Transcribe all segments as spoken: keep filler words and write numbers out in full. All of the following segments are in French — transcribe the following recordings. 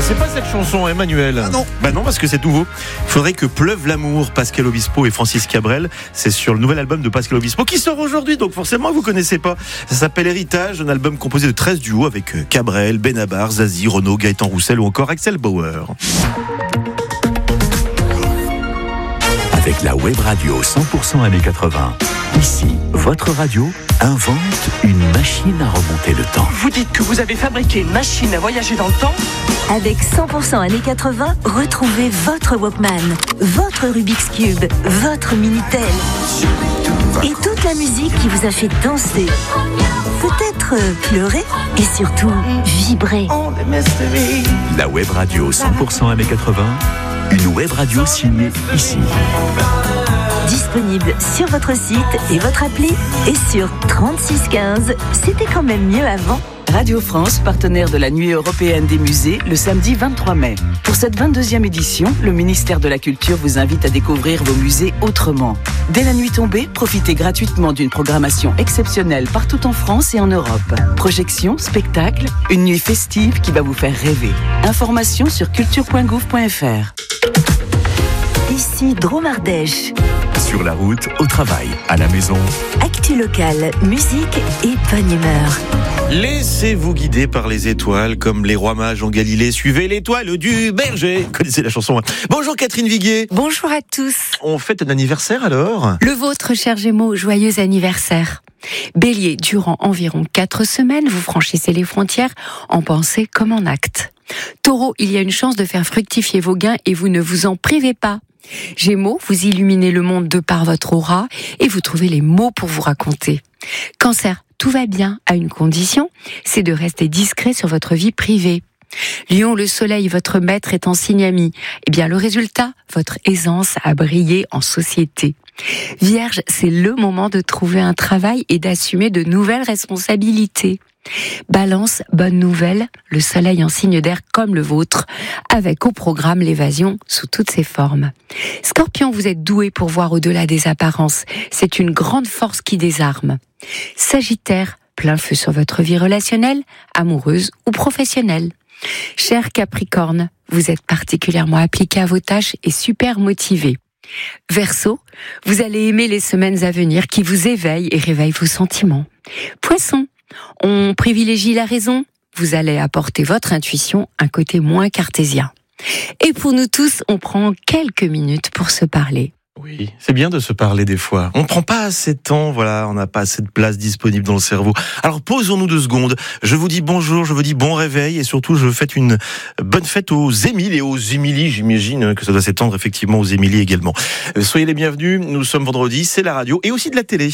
C'est pas cette chanson, Emmanuel. Ah non. Bah non, parce que c'est nouveau. Il faudrait que pleuve l'amour. Pascal Obispo et Francis Cabrel. C'est sur le nouvel album de Pascal Obispo qui sort aujourd'hui. Donc forcément, vous connaissez pas. Ça s'appelle Héritage, un album composé de treize duos avec Cabrel, Benabar, Zazie, Renaud, Gaëtan Roussel ou encore Axel Bauer. Avec la web radio cent pour cent années quatre-vingts. Ici, votre radio invente une machine à remonter le temps. Vous dites que vous avez fabriqué une machine à voyager dans le temps ? Avec cent pour cent années quatre-vingts, retrouvez votre Walkman, votre Rubik's Cube, votre Minitel et toute la musique qui vous a fait danser, peut-être pleurer et surtout vibrer. La web radio cent pour cent années quatre-vingts, une web radio signée ici. Disponible sur votre site et votre appli et sur trente-six quinze. C'était quand même mieux avant. Radio France, partenaire de la Nuit européenne des musées, le samedi vingt-trois mai. Pour cette vingt-deuxième édition, le ministère de la Culture vous invite à découvrir vos musées autrement. Dès la nuit tombée, profitez gratuitement d'une programmation exceptionnelle partout en France et en Europe. Projections, spectacles, une nuit festive qui va vous faire rêver. Informations sur culture point gouv point f r. Ici Drôme Ardèche. Sur la route, au travail, à la maison. Actu locale, musique et bonne humeur. Laissez-vous guider par les étoiles comme les rois mages en Galilée. Suivez l'étoile du berger. Vous connaissez la chanson. Bonjour Catherine Viguier. Bonjour à tous. On fête un anniversaire alors ? Le vôtre, cher Gémeaux, joyeux anniversaire. Bélier, durant environ quatre semaines, vous franchissez les frontières en pensée comme en acte. Taureau, il y a une chance de faire fructifier vos gains et vous ne vous en privez pas. Gémeaux, vous illuminez le monde de par votre aura et vous trouvez les mots pour vous raconter. Cancer, tout va bien à une condition, c'est de rester discret sur votre vie privée. Lion, le soleil, votre maître est en signe ami. Eh bien, le résultat, votre aisance à briller en société. Vierge, c'est le moment de trouver un travail et d'assumer de nouvelles responsabilités. Balance, bonne nouvelle, le soleil en signe d'air comme le vôtre, avec au programme l'évasion sous toutes ses formes. Scorpion, vous êtes doué pour voir au-delà des apparences, c'est une grande force qui désarme. Sagittaire, plein feu sur votre vie relationnelle, amoureuse ou professionnelle. Cher Capricorne, vous êtes particulièrement appliqué à vos tâches et super motivé. Verseau, vous allez aimer les semaines à venir qui vous éveillent et réveillent vos sentiments. Poisson, on privilégie la raison, vous allez apporter votre intuition un côté moins cartésien. Et pour nous tous, on prend quelques minutes pour se parler. Oui, c'est bien de se parler des fois. On ne prend pas assez de temps, voilà, on n'a pas assez de place disponible dans le cerveau. Alors posons-nous deux secondes. Je vous dis bonjour, je vous dis bon réveil et surtout je fête une bonne fête aux Émiles et aux Émilies. J'imagine que ça doit s'étendre effectivement aux Émilies également. Soyez les bienvenus, nous sommes vendredi, c'est la radio et aussi de la télé.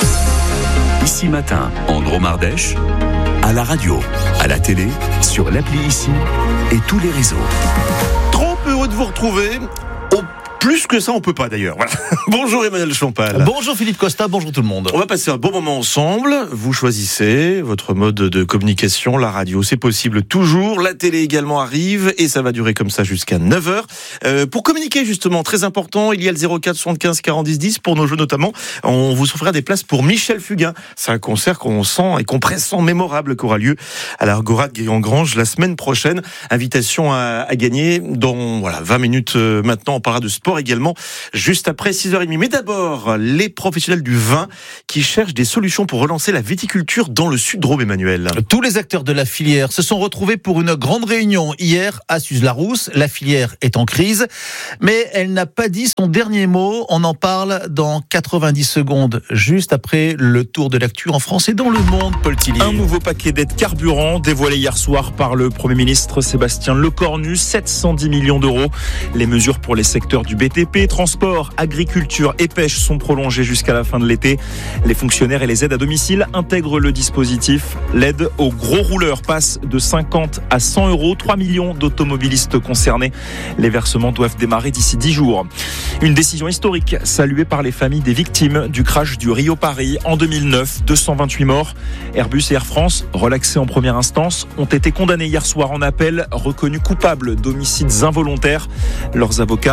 Ici matin, en Drôme Ardèche, à la radio, à la télé, sur l'appli Ici et tous les réseaux. Trop heureux de vous retrouver. Au Plus que ça, on peut pas d'ailleurs. Voilà. Bonjour Emmanuel Champal. Bonjour Philippe Costa, bonjour tout le monde. On va passer un bon moment ensemble. Vous choisissez votre mode de communication. La radio, c'est possible toujours. La télé également arrive et ça va durer comme ça jusqu'à neuf heures. Euh, pour communiquer justement, très important, il y a le zéro quatre soixante-quinze quarante-dix dix pour nos jeux notamment. On vous offrira des places pour Michel Fugain. C'est un concert qu'on sent et qu'on pressent mémorable qui aura lieu à l'Argora de Guéangrange la semaine prochaine. Invitation à, à gagner dans voilà vingt minutes euh, maintenant. On parlera de sport également juste après six heures trente. Mais d'abord, les professionnels du vin qui cherchent des solutions pour relancer la viticulture dans le Sud-Drôme, Emmanuel. Tous les acteurs de la filière se sont retrouvés pour une grande réunion hier à Suze-la-Rousse. La filière est en crise, mais elle n'a pas dit son dernier mot. On en parle dans quatre-vingt-dix secondes, juste après le tour de l'actu en France et dans le monde, Paul Tillier. Un nouveau paquet d'aides carburant dévoilé hier soir par le Premier ministre Sébastien Lecornu, sept cent dix millions d'euros. Les mesures pour les secteurs du B T P, transport, agriculture et pêche sont prolongées jusqu'à la fin de l'été. Les fonctionnaires et les aides à domicile intègrent le dispositif. L'aide aux gros rouleurs passe de cinquante à cent euros. trois millions d'automobilistes concernés. Les versements doivent démarrer d'ici dix jours. Une décision historique saluée par les familles des victimes du crash du Rio-Paris en deux mille neuf. deux cent vingt-huit morts. Airbus et Air France, relaxés en première instance, ont été condamnés hier soir en appel, reconnus coupables d'homicides involontaires. Leurs avocats annoncent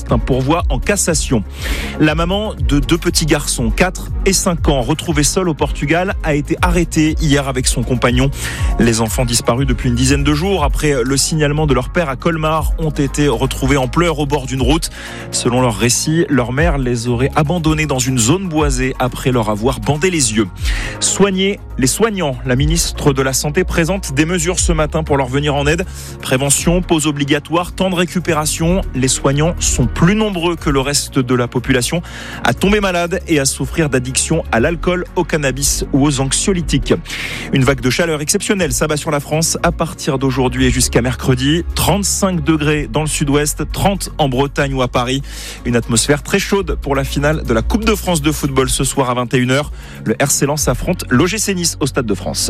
un pourvoi en cassation. La maman de deux petits garçons, quatre et cinq ans, retrouvée seule au Portugal, a été arrêtée hier avec son compagnon. Les enfants disparus depuis une dizaine de jours après le signalement de leur père à Colmar ont été retrouvés en pleurs au bord d'une route. Selon leur récit, leur mère les aurait abandonnés dans une zone boisée après leur avoir bandé les yeux. Soigner les soignants. La ministre de la Santé présente des mesures ce matin pour leur venir en aide. Prévention, pause obligatoire, temps de récupération. Les soignants sont plus nombreux que le reste de la population à tomber malade et à souffrir d'addiction à l'alcool, au cannabis ou aux anxiolytiques. Une vague de chaleur exceptionnelle s'abat sur la France à partir d'aujourd'hui et jusqu'à mercredi. trente-cinq degrés dans le sud-ouest, trente en Bretagne ou à Paris. Une atmosphère très chaude pour la finale de la Coupe de France de football ce soir à vingt et une heures. Le R C Lens affronte l'O G C Nice au Stade de France.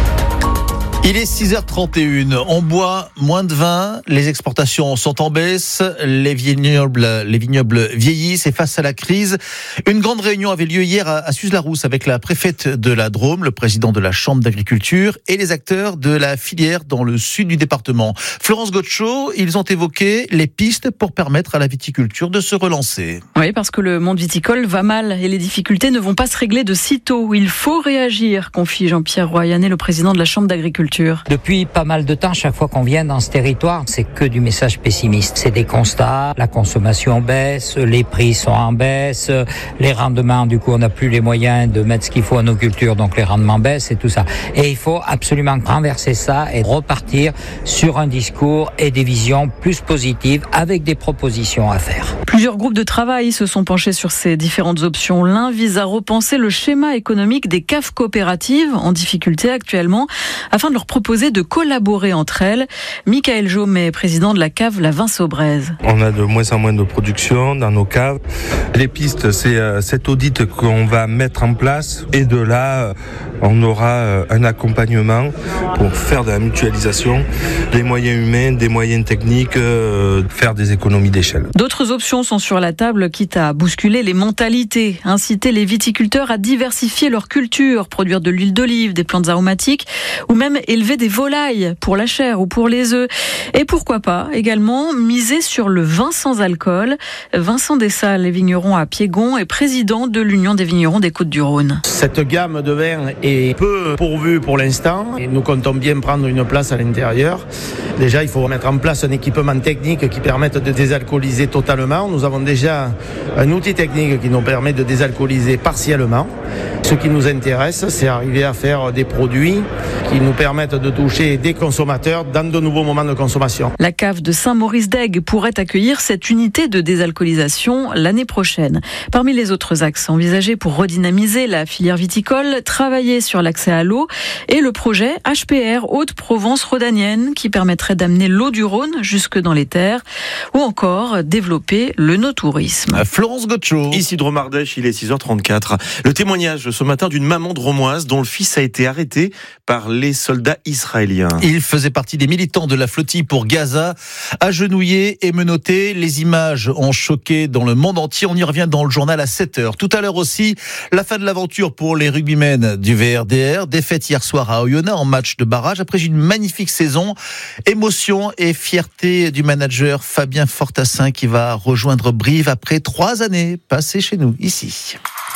Il est six heures trente et une. On boit moins de vin, les exportations sont en baisse, les vignobles, les vignobles vieillissent et face à la crise, une grande réunion avait lieu hier à Suse-la-Rousse avec la préfète de la Drôme, le président de la Chambre d'agriculture et les acteurs de la filière dans le sud du département. Florence Gotcho, ils ont évoqué les pistes pour permettre à la viticulture de se relancer. Oui, parce que le monde viticole va mal et les difficultés ne vont pas se régler de sitôt. Il faut réagir, confie Jean-Pierre Royanet, le président de la Chambre d'agriculture. Depuis pas mal de temps, chaque fois qu'on vient dans ce territoire, c'est que du message pessimiste. C'est des constats, la consommation baisse, les prix sont en baisse, les rendements, du coup on n'a plus les moyens de mettre ce qu'il faut à nos cultures, donc les rendements baissent et tout ça. Et il faut absolument renverser ça et repartir sur un discours et des visions plus positives avec des propositions à faire. Plusieurs groupes de travail se sont penchés sur ces différentes options. L'un vise à repenser le schéma économique des caves coopératives en difficulté actuellement afin de leur proposer de collaborer entre elles. Michael Jaumet, président de la cave La Vin-Saubraise. On a de moins en moins de production dans nos caves. Les pistes, c'est euh, cet audit qu'on va mettre en place et de là, euh, on aura euh, un accompagnement pour faire de la mutualisation, des moyens humains, des moyens techniques, euh, faire des économies d'échelle. D'autres options sont sur la table, quitte à bousculer les mentalités, inciter les viticulteurs à diversifier leur culture, produire de l'huile d'olive, des plantes aromatiques ou même élever des volailles pour la chair ou pour les œufs. Et pourquoi pas également miser sur le vin sans alcool. Vincent Dessal, les vignerons à Piégon, est président de l'Union des vignerons des Côtes-du-Rhône. Cette gamme de vins est peu pourvue pour l'instant et nous comptons bien prendre une place à l'intérieur. Déjà, il faut mettre en place un équipement technique qui permette de désalcooliser totalement. Nous avons déjà un outil technique qui nous permet de désalcooliser partiellement. Ce qui nous intéresse, c'est arriver à faire des produits qui nous permettent de toucher des consommateurs dans de nouveaux moments de consommation. La cave de Saint-Maurice-d'Aigues pourrait accueillir cette unité de désalcoolisation l'année prochaine. Parmi les autres axes envisagés pour redynamiser la filière viticole, travailler sur l'accès à l'eau et le projet H P R Haute-Provence rhodanienne qui permettrait d'amener l'eau du Rhône jusque dans les terres ou encore développer le no-tourisme. Florence Gotcho. Ici Drôme Ardèche, il est six heures trente-quatre. Le témoignage ce matin d'une maman dromoise dont le fils a été arrêté par les soldats israéliens. Il faisait partie des militants de la flottille pour Gaza, agenouillés et menottés. Les images ont choqué dans le monde entier. On y revient dans le journal à sept heures. Tout à l'heure aussi, la fin de l'aventure pour les rugbymen du V R D R. Défaite hier soir à Oyonnax en match de barrage après une magnifique saison. Émotion et fierté du manager Fabien Fortassin qui va rejoindre Brive après trois années passées chez nous, ici.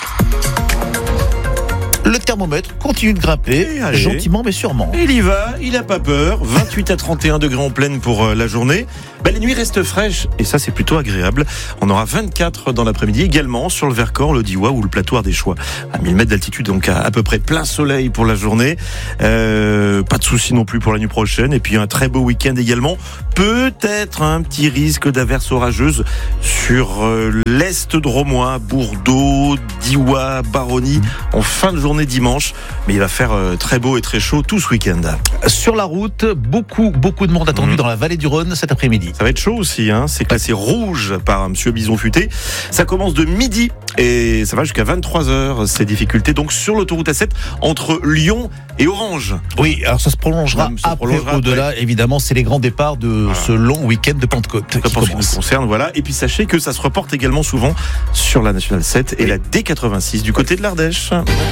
Le thermomètre continue de grimper, allez, gentiment mais sûrement. Il y va, il n'a pas peur. vingt-huit à trente et un degrés en pleine pour la journée. Ben, les nuits restent fraîches et ça c'est plutôt agréable. On aura vingt-quatre dans l'après-midi également sur le Vercors, le Diois ou le plateau Ardéchois. À mille mètres d'altitude, donc à, à peu près plein soleil pour la journée. Euh, pas de soucis non plus pour la nuit prochaine. Et puis un très beau week-end également. Peut-être un petit risque d'averses orageuses sur euh, l'est drômois, Bourdeaux, Diois, Baronnie en fin de journée dimanche, mais il va faire euh, très beau et très chaud tout ce week-end. Sur la route, beaucoup, beaucoup de monde attendu mmh. dans la vallée du Rhône cet après-midi. Ça va être chaud aussi, hein. C'est classé rouge par Monsieur Bison Futé. Ça commence de midi et ça va jusqu'à vingt-trois heures, ces difficultés. Donc sur l'autoroute A sept, entre Lyon et Orange. Oui, alors ça se prolongera, ça après, prolongera au-delà, après. Évidemment, c'est les grands départs de voilà. ce long week-end de Pentecôte qui pour commence. Ce qui nous concerne, voilà. Et puis sachez que ça se reporte également souvent sur la Nationale sept et oui. la D quatre-vingt-six du côté de l'Ardèche.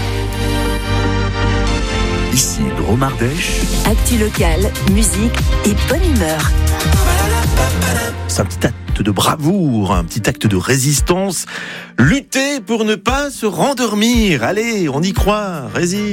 Ici, Drôme Ardèche. Actu locale, musique et bonne humeur. C'est un petit acte de bravoure, un petit acte de résistance. Lutter pour ne pas se rendormir. Allez, on y croit, résiste.